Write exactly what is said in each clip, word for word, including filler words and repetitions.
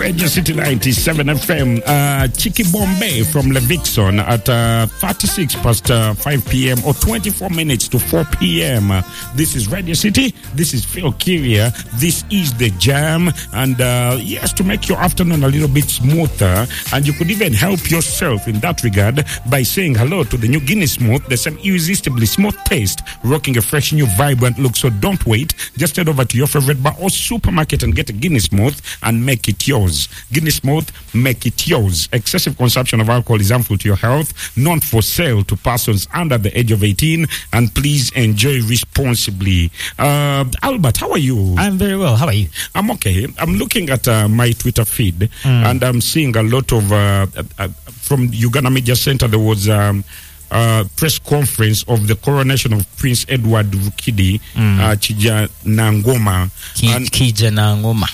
Radio City ninety-seven F M. Uh, Chicky Bombay from Levikson at uh, thirty-six past uh, five p.m. or twenty-four minutes to four p.m. Uh, this is Radio City. This is Phil Kiria. This is The Jam. And uh, yes, to make your afternoon a little bit smoother, and you could even help yourself in that regard by saying hello to the new Guinness Smooth. The same irresistibly smooth taste, rocking a fresh new vibrant look. So don't wait. Just head over to your favorite bar or supermarket and get a Guinness Smooth and make it yours. Guinness Smooth, make it yours. Excessive consumption of alcohol is harmful to your health. Not for sale to persons under the age of eighteen. And please enjoy responsibly. Uh, Albert, how are you? I'm very well. How are you? I'm okay. I'm looking at uh, my Twitter feed mm. and I'm seeing a lot of uh, uh, from Uganda Media Center. There was um, Uh, press conference of the coronation of Prince Edward Rukidi, mm. uh, Chija Nangoma. Ki, and Kija Nangoma.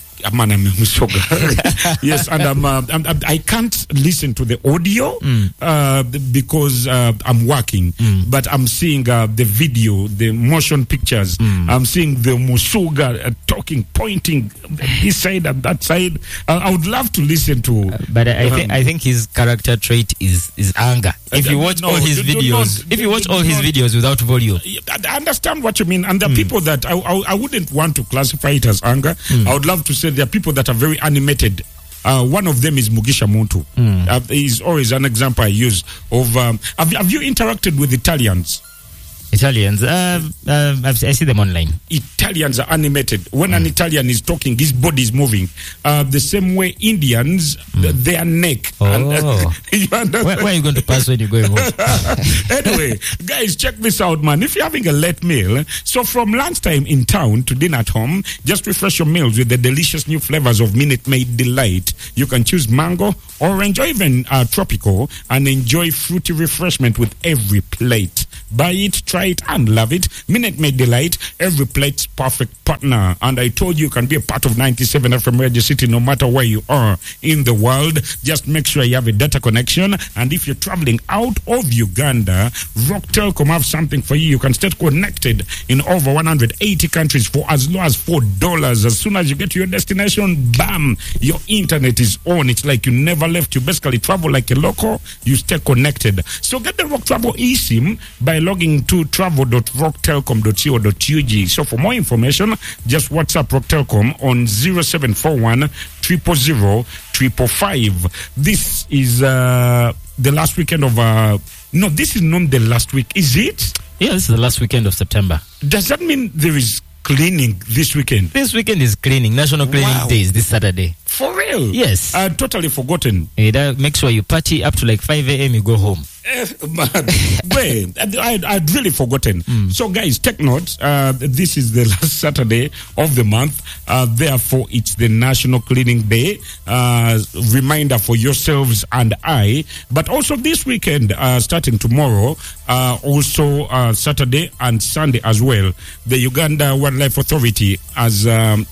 Yes, and I'm, uh, I'm, I can't listen to the audio mm. uh, because uh, I'm working, mm. but I'm seeing uh, the video, the motion pictures. Mm. I'm seeing the Musuga uh, talking, pointing this side and that side. Uh, I would love to listen to. Uh, but I, um, think I think his character trait is is anger. If you watch no, all his videos, not, if you watch all his not, videos without volume, I understand what you mean. And there are mm. people that I, I I wouldn't want to classify it as anger. Mm. I would love to say there are people that are very animated. Uh, one of them is Mugisha Muntu. Mm. Uh, he's always an example I use of. Um, have, have you interacted with Italians? Italians, uh, uh, I see them online. Italians are animated. When mm. an Italian is talking, his body is moving. Uh, the same way Indians, mm. th- their neck. Oh. And, uh, you where, where are you going to pass when you're going home? Anyway, guys, check this out, man. If you're having a late meal, so from lunchtime in town to dinner at home, just refresh your meals with the delicious new flavors of Minute Maid Delight. You can choose mango, orange, or even uh, tropical, and enjoy fruity refreshment with every plate. Buy it, try it, and love it. Minute Maid Delight, every plate's perfect partner. And I told you you can be a part of ninety-seven F M Radio City no matter where you are in the world. Just make sure you have a data connection. And if you're traveling out of Uganda, Rock Telecom have something for you. You can stay connected in over one hundred eighty countries for as low as four dollars. As soon as you get to your destination, bam, your internet is on. It's like you never left. You basically travel like a local. You stay connected. So get the Rock Travel eSIM by logging to travel dot rock telecom dot co dot u g. So for more information, just WhatsApp Rock Telecom on zero seven four one, zero zero zero, five five five. This is uh, the last weekend of... Uh, no, this is not the last week, is it? Yeah, this is the last weekend of September. Does that mean there is cleaning this weekend? This weekend is cleaning. National Cleaning wow. Days this Saturday. For real? Yes. I totally forgotten. Yeah, make sure you party up to like five a.m. you go home. Uh, man, wait, I, I'd really forgotten. Mm. So, guys, take note. Uh, this is the last Saturday of the month. Uh, therefore, it's the National Cleaning Day. Uh, reminder for yourselves and I. But also this weekend, uh, starting tomorrow, uh, also uh, Saturday and Sunday as well, the Uganda Wildlife Authority has um,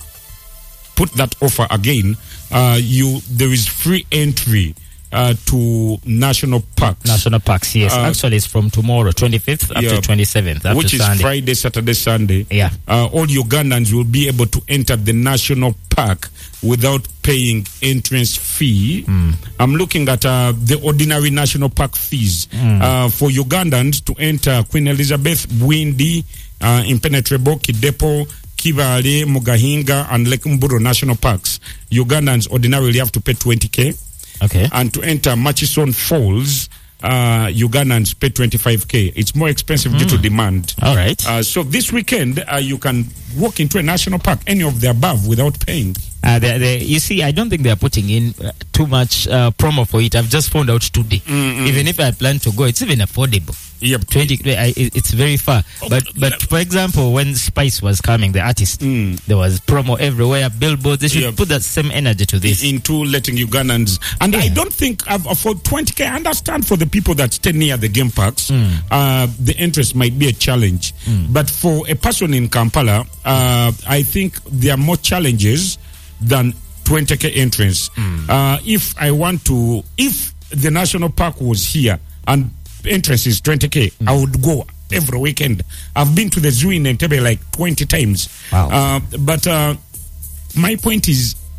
put that offer again. Uh, you there is free entry Uh, to national parks. National parks, yes. Uh, Actually, it's from tomorrow, twenty-fifth up yeah, to twenty-seventh. Up which to is Sunday. Friday, Saturday, Sunday. Yeah. Uh, all Ugandans will be able to enter the national park without paying entrance fee. Mm. I'm looking at uh, the ordinary national park fees. Mm. Uh, for Ugandans to enter Queen Elizabeth, Bwindi, uh, Impenetrable, Kidepo, Kibale, Mugahinga, and Lake Mburo national parks, Ugandans ordinarily have to pay twenty K. Okay. And to enter Murchison Falls, uh, Ugandans pay twenty-five K. It's more expensive mm. due to demand. All right. Uh, so this weekend, uh, you can walk into a national park, any of the above, without paying. Uh, they, they, you see, I don't think they are putting in uh, too much uh, promo for it. I've just found out today. Mm-hmm. Even if I plan to go, it's even affordable. Yep. twenty, I, it's very far. Oh, but but yeah. For example, when Spice was coming, the artist, mm. there was promo everywhere, billboards. They should yep. put that same energy to this. Into letting Ugandans. And yeah. I don't think, uh, for twenty K, I understand for the people that stay near the game parks, mm. uh, the interest might be a challenge. Mm. But for a person in Kampala, uh, I think there are more challenges than twenty K entrance. Mm. Uh, if I want to, if the national park was here and entrance is twenty K, mm. I would go every weekend. I've been to the zoo in Entebbe like twenty times. Wow. Uh, but uh, my point is,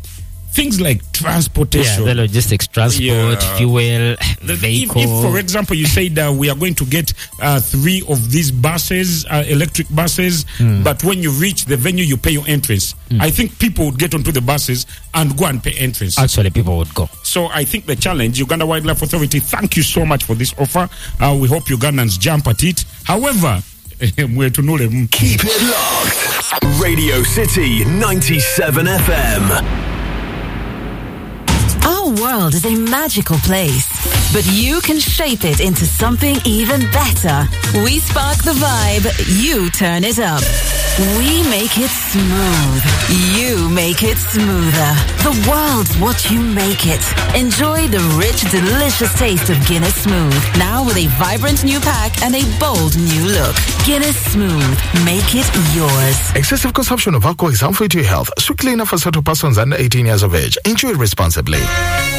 things like transportation. Yeah, the logistics, transport, Yeah. fuel, The- If, vehicle. if, for example, you said uh, we are going to get uh, three of these buses, uh, electric buses, but when you reach the venue, you pay your entrance. I think people would get onto the buses and go and pay entrance. Actually, people would go. So I think the challenge, Uganda Wildlife Authority, thank you so much for this offer. Uh, we hope Ugandans jump at it. However, we're to know them. Keep it locked. Radio City ninety-seven F M. Our world is a magical place, but you can shape it into something even better. We spark the vibe, you turn it up. We make it smooth, you make it smoother. The world's what you make it. Enjoy the rich, delicious taste of Guinness Smooth, now with a vibrant new pack and a bold new look. Guinness Smooth, make it yours. Excessive consumption of alcohol is harmful to your health. Strictly enough for certain persons under eighteen years of age. Enjoy responsibly.